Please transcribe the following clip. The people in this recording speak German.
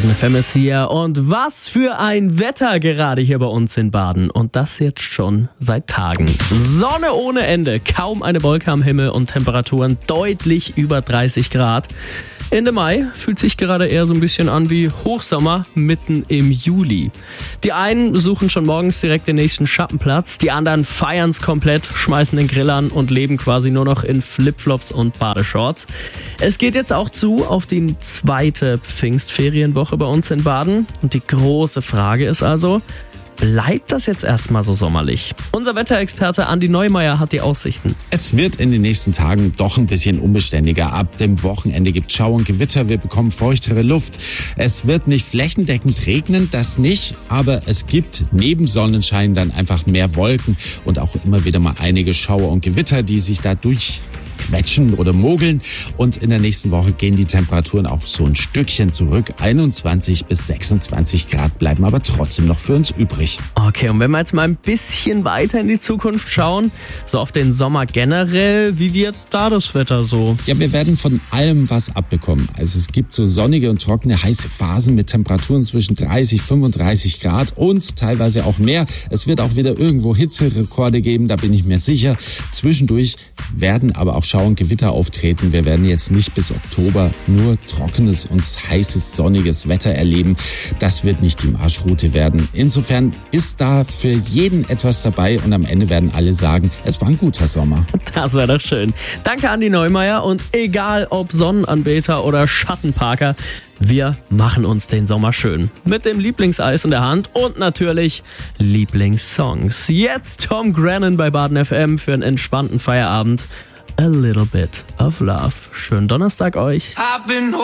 Baden FM ist hier und was für ein Wetter gerade hier bei uns in Baden und das jetzt schon seit Tagen. Sonne ohne Ende, kaum eine Wolke am Himmel und Temperaturen deutlich über 30 Grad. Ende Mai fühlt sich gerade eher so ein bisschen an wie Hochsommer mitten im Juli. Die einen suchen schon morgens direkt den nächsten Schattenplatz, die anderen feiern's komplett, schmeißen den Grill an und leben quasi nur noch in Flipflops und Badeshorts. Es geht jetzt auch zu auf die zweite Pfingstferienwoche bei uns in Baden und die große Frage ist also, bleibt das jetzt erstmal so sommerlich? Unser Wetterexperte Andi Neumeier hat die Aussichten. Es wird in den nächsten Tagen doch ein bisschen unbeständiger. Ab dem Wochenende gibt es Schauer und Gewitter, wir bekommen feuchtere Luft. Es wird nicht flächendeckend regnen, das nicht, aber es gibt neben Sonnenschein dann einfach mehr Wolken und auch immer wieder mal einige Schauer und Gewitter, die sich da durchquetschen oder mogeln. Und in der nächsten Woche gehen die Temperaturen auch so ein Stückchen zurück. 21 bis 26 Grad bleiben aber trotzdem noch für uns übrig. Okay, und wenn wir jetzt mal ein bisschen weiter in die Zukunft schauen, so auf den Sommer generell, wie wird da das Wetter so? Ja, wir werden von allem was abbekommen. Also es gibt so sonnige und trockene, heiße Phasen mit Temperaturen zwischen 30, 35 Grad und teilweise auch mehr. Es wird auch wieder irgendwo Hitzerekorde geben, da bin ich mir sicher. Zwischendurch werden aber auch Schauer und Gewitter auftreten. Wir werden jetzt nicht bis Oktober nur trockenes und heißes, sonniges Wetter erleben. Das wird nicht die Marschroute werden. Insofern ist da für jeden etwas dabei und am Ende werden alle sagen, es war ein guter Sommer. Das wäre doch schön. Danke Andi Neumeier und egal ob Sonnenanbeter oder Schattenparker, wir machen uns den Sommer schön. Mit dem Lieblingseis in der Hand und natürlich Lieblingssongs. Jetzt Tom Grennan bei Baden FM für einen entspannten Feierabend. A little bit of love. Schönen Donnerstag euch.